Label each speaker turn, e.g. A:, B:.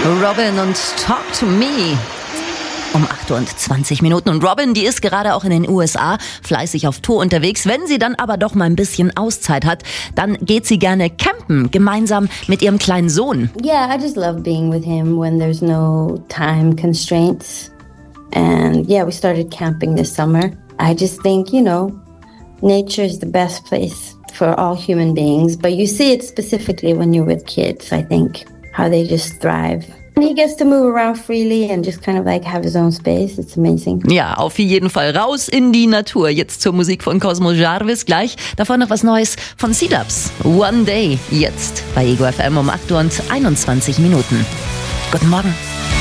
A: Robin und Talk to Me. Um 8:20 Uhr. Und Robin, die ist gerade auch in den USA fleißig auf Tour unterwegs. Wenn sie dann aber doch mal ein bisschen Auszeit hat, dann geht sie gerne campen, gemeinsam mit ihrem kleinen Sohn.
B: Yeah, I just love being with him when there's no time constraints. And yeah, we started camping this summer. I just think, nature is the best place for all human beings. But you see it specifically when you're with kids, I think, how they just thrive. And he gets to move around freely and just kind of like have his own space. It's amazing.
A: Ja, auf jeden Fall raus in die Natur. Jetzt zur Musik von Cosmo Jarvis. Gleich davor noch was Neues von C-Dubs. One Day. Jetzt bei Ego FM um 8:21 Uhr. Guten Morgen.